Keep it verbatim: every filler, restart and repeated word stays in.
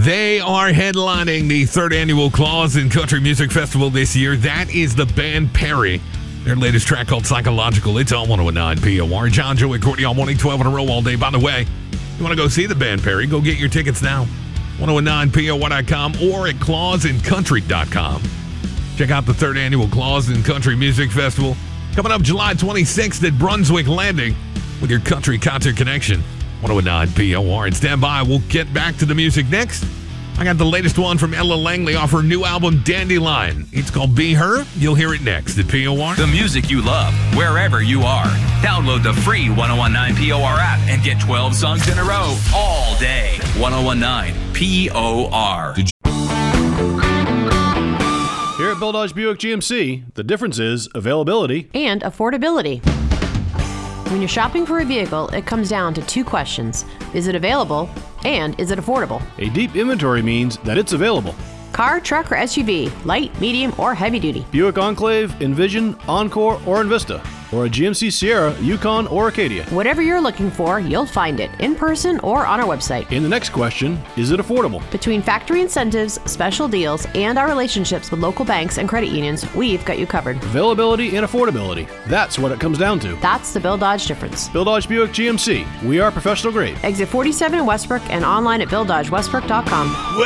They are headlining the third annual Claus and Country Music Festival this year. That is the band Perry. Their latest track called Psychological. It's on one oh nine P O R. John, Joey, Courtney on morning, twelve in a row all day. By the way, you want to go see the band Perry, go get your tickets now. ten nine P O R dot com or at claus and country dot com. Check out the third annual Claus and Country Music Festival. Coming up July twenty-sixth at Brunswick Landing with your country concert connection. ten nine P O R. And stand by. We'll get back to the music next. I got the latest one from Ella Langley off her new album, Dandelion. It's called Be Her. You'll hear it next at P O R. The music you love, wherever you are. Download the free ten nineteen P O R app and get twelve songs in a row all day. ten nineteen P O R. Here at Bill Dodge Buick G M C, the difference is availability and affordability. When you're shopping for a vehicle, it comes down to two questions. Is it available? And is it affordable? A deep inventory means that it's available. Car, truck, or S U V, light, medium, or heavy duty. Buick Enclave, Envision, Encore, or Envista. Or a G M C Sierra, Yukon, or Acadia. Whatever you're looking for, you'll find it in person or on our website. In the next question, is it affordable? Between factory incentives, special deals, and our relationships with local banks and credit unions, we've got you covered. Availability and affordability. That's what it comes down to. That's the Bill Dodge difference. Bill Dodge Buick G M C. We are professional grade. Exit forty-seven in Westbrook and online at bill dodge westbrook dot com.